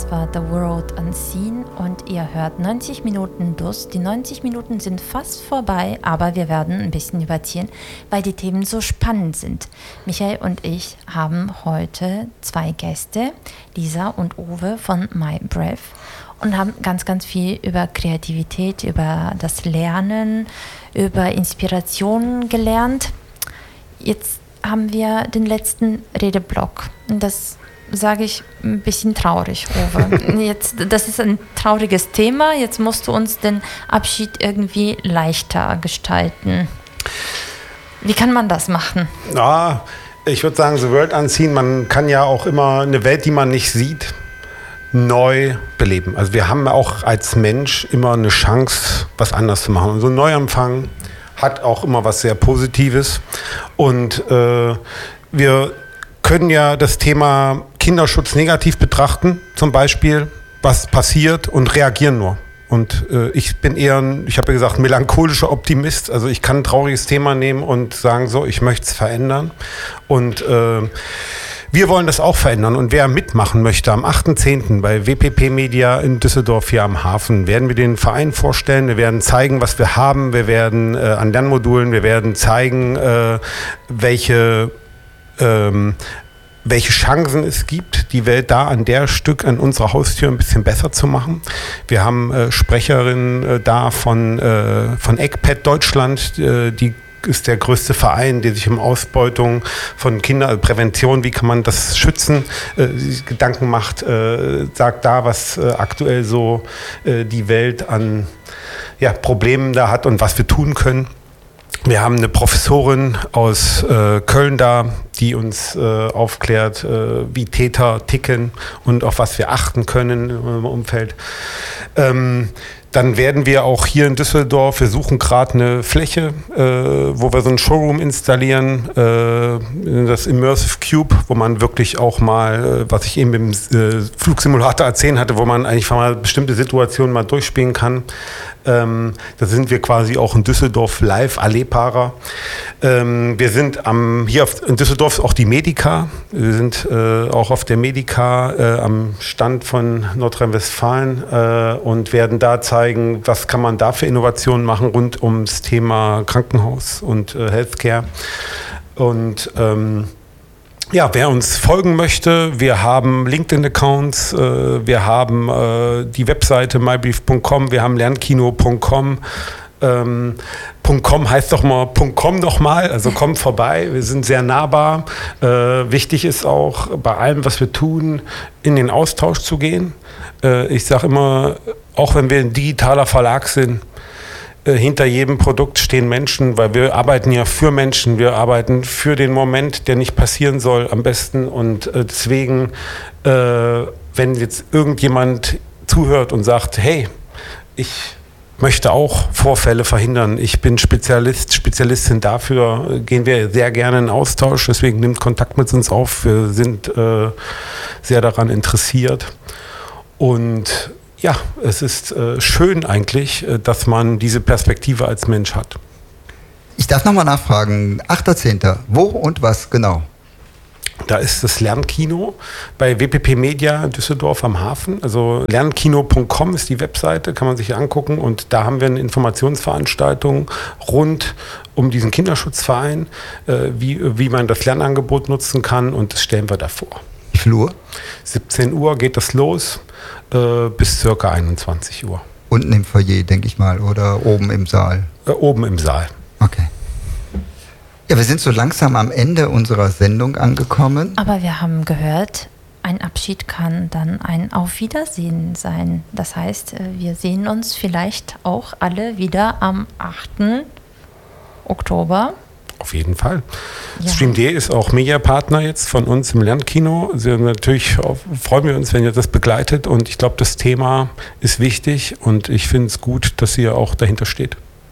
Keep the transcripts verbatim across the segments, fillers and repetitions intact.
Das war The World Unseen und ihr hört neunzig Minuten Dus. Die neunzig Minuten sind fast vorbei, aber wir werden ein bisschen überziehen, weil die Themen so spannend sind. Michael und ich haben heute zwei Gäste, Lisa und Uwe von MyBreath, und haben ganz, ganz viel über Kreativität, über das Lernen, über Inspiration gelernt. Jetzt haben wir den letzten Redeblock. Das sage ich ein bisschen traurig, Uwe. Jetzt, das ist ein trauriges Thema. Jetzt musst du uns den Abschied irgendwie leichter gestalten. Wie kann man das machen? Ja, ich würde sagen, The World Unseen, man kann ja auch immer eine Welt, die man nicht sieht, neu beleben. Also wir haben auch als Mensch immer eine Chance, was anders zu machen. Und so ein Neuanfang hat auch immer was sehr Positives. Und äh, wir können ja das Thema Kinderschutz negativ betrachten, zum Beispiel, was passiert, und reagieren nur. Und äh, ich bin eher, ein, ich habe ja gesagt, melancholischer Optimist. Also ich kann ein trauriges Thema nehmen und sagen, so, ich möchte es verändern. Und äh, wir wollen das auch verändern. Und wer mitmachen möchte, am achten zehnten bei W P P Media in Düsseldorf hier am Hafen, werden wir den Verein vorstellen. Wir werden zeigen, was wir haben. Wir werden äh, an Lernmodulen, wir werden zeigen, äh, welche Ähm, welche Chancen es gibt, die Welt da an der Stück an unserer Haustür ein bisschen besser zu machen. Wir haben äh, Sprecherinnen äh, da von, äh, von ECPAD Deutschland, äh, die ist der größte Verein, der sich um Ausbeutung von Kindern, also Prävention, wie kann man das schützen, äh, Gedanken macht, äh, sagt da, was äh, aktuell so äh, die Welt an ja, Problemen da hat und was wir tun können. Wir haben eine Professorin aus äh, Köln da, die uns äh, aufklärt, äh, wie Täter ticken und auf was wir achten können im Umfeld. Ähm, Dann werden wir auch hier in Düsseldorf, wir suchen gerade eine Fläche, äh, wo wir so ein Showroom installieren, äh, das Immersive Cube, wo man wirklich auch mal, äh, was ich eben im äh, Flugsimulator erzählen hatte, wo man eigentlich mal bestimmte Situationen mal durchspielen kann. Ähm, da sind wir quasi auch in Düsseldorf live erlebbarer. Ähm, wir sind am, hier auf, in Düsseldorf ist auch die Medica. Wir sind äh, auch auf der Medica äh, am Stand von Nordrhein-Westfalen äh, und werden da zeigen, was kann man da für Innovationen machen rund ums Thema Krankenhaus und äh, Healthcare. Und ähm, ja, wer uns folgen möchte, wir haben LinkedIn-Accounts, äh, wir haben äh, die Webseite mybrief punkt com, wir haben lernkino punkt com. Ähm, .com heißt doch mal .com nochmal, also kommt vorbei, wir sind sehr nahbar. Äh, wichtig ist auch, bei allem, was wir tun, in den Austausch zu gehen. Äh, ich sage immer, auch wenn wir ein digitaler Verlag sind, äh, hinter jedem Produkt stehen Menschen, weil wir arbeiten ja für Menschen, wir arbeiten für den Moment, der nicht passieren soll am besten. Und äh, deswegen, äh, wenn jetzt irgendjemand zuhört und sagt, hey, ich möchte auch Vorfälle verhindern. Ich bin Spezialist, Spezialistin dafür, gehen wir sehr gerne in Austausch. Deswegen nimmt Kontakt mit uns auf. Wir sind äh, sehr daran interessiert. Und ja, es ist äh, schön eigentlich, äh, dass man diese Perspektive als Mensch hat. Ich darf nochmal nachfragen, achter zehnter Wo und was genau? Da ist das Lernkino bei W P P Media Düsseldorf am Hafen. Also lernkino punkt com ist die Webseite, kann man sich angucken. Und da haben wir eine Informationsveranstaltung rund um diesen Kinderschutzverein, äh, wie, wie man das Lernangebot nutzen kann. Und das stellen wir da vor. Wie viel Uhr? siebzehn Uhr geht das los, äh, bis circa einundzwanzig Uhr. Unten im Foyer, denke ich mal, oder oben im Saal? Äh, oben im Saal. Okay. Ja, wir sind so langsam am Ende unserer Sendung angekommen. Aber wir haben gehört, ein Abschied kann dann ein Auf Wiedersehen sein. Das heißt, wir sehen uns vielleicht auch alle wieder am achten Oktober. Auf jeden Fall. Ja. StreamD ist auch Mediapartner jetzt von uns im Lernkino. Also natürlich freuen wir uns, wenn ihr das begleitet. Und ich glaube, das Thema ist wichtig und ich finde es gut, dass ihr auch dahinter steht.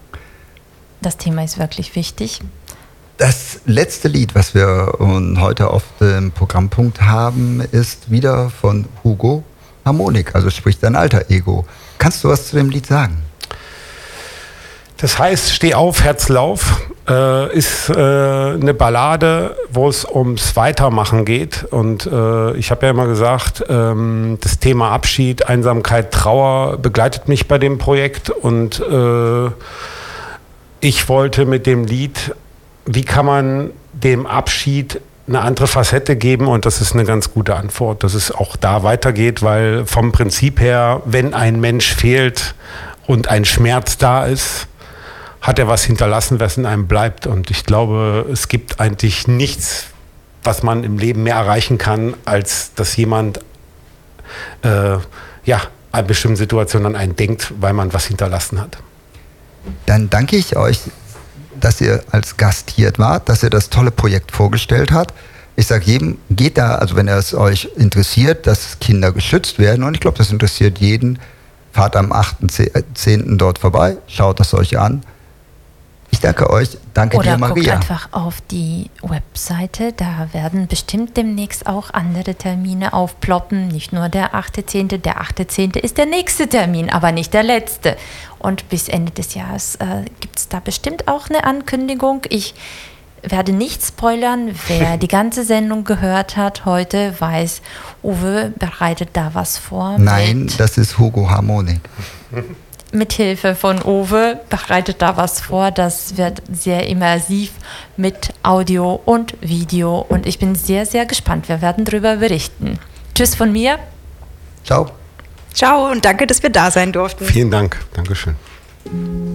Das Thema ist wirklich wichtig. Das letzte Lied, was wir heute auf dem Programmpunkt haben, ist wieder von Hugo Harmonik, also sprich dein alter Ego. Kannst du was zu dem Lied sagen? Das heißt, Steh auf, Herzlauf äh, ist äh, eine Ballade, wo es ums Weitermachen geht. Und äh, ich habe ja immer gesagt, ähm, das Thema Abschied, Einsamkeit, Trauer begleitet mich bei dem Projekt. Und äh, ich wollte mit dem Lied, wie kann man dem Abschied eine andere Facette geben? Und das ist eine ganz gute Antwort, dass es auch da weitergeht, weil vom Prinzip her, wenn ein Mensch fehlt und ein Schmerz da ist, hat er was hinterlassen, was in einem bleibt. Und ich glaube, es gibt eigentlich nichts, was man im Leben mehr erreichen kann, als dass jemand äh, ja, an bestimmten Situationen an einen denkt, weil man was hinterlassen hat. Dann danke ich euch, dass ihr als Gast hier wart, dass ihr das tolle Projekt vorgestellt habt. Ich sage jedem, geht da, also wenn es euch interessiert, dass Kinder geschützt werden, und ich glaube, das interessiert jeden, fahrt am achten zehnten dort vorbei, schaut das euch an. Ich danke euch, danke Oder dir, Maria. Oder guckt einfach auf die Webseite, da werden bestimmt demnächst auch andere Termine aufploppen, nicht nur der achte zehnte Der achte zehnte ist der nächste Termin, aber nicht der letzte. Und bis Ende des Jahres äh, gibt es da bestimmt auch eine Ankündigung. Ich werde nicht spoilern, wer die ganze Sendung gehört hat heute, weiß, Uwe bereitet da was vor. Nein, das ist Hugo Harmonik. Mit Hilfe von Uwe bereitet da was vor. Das wird sehr immersiv mit Audio und Video und ich bin sehr, sehr gespannt. Wir werden darüber berichten. Tschüss von mir. Ciao. Ciao und danke, dass wir da sein durften. Vielen Dank. Dankeschön.